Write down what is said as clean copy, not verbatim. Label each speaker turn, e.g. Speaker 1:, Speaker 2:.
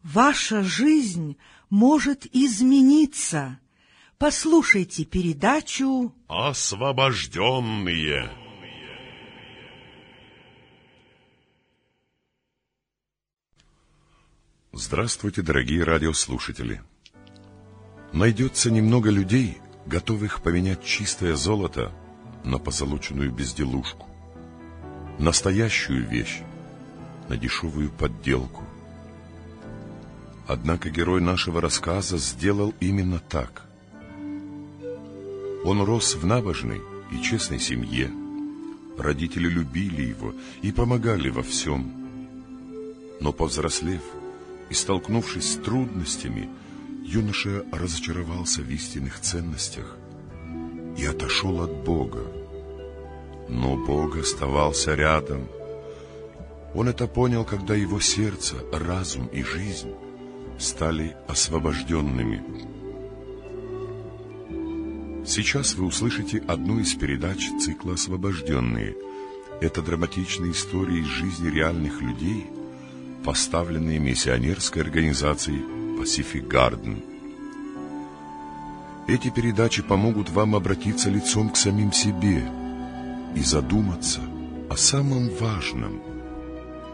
Speaker 1: Ваша жизнь может измениться. Послушайте передачу
Speaker 2: «Освобожденные». Здравствуйте, дорогие радиослушатели. Найдется немного людей, готовых поменять чистое золото на позолоченную безделушку, настоящую вещь на дешевую подделку. Однако герой нашего рассказа сделал именно так. Он рос в набожной и честной семье. Родители любили его и помогали во всем. Но, повзрослев и столкнувшись с трудностями, юноша разочаровался в истинных ценностях и отошел от Бога. Но Бог оставался рядом. Он это понял, когда его сердце, разум и жизнь стали освобожденными. Сейчас вы услышите одну из передач цикла «Освобожденные». Это драматичные истории из жизни реальных людей, поставленные миссионерской организацией Pacific Garden. Эти передачи помогут вам обратиться лицом к самим себе и задуматься о самом важном –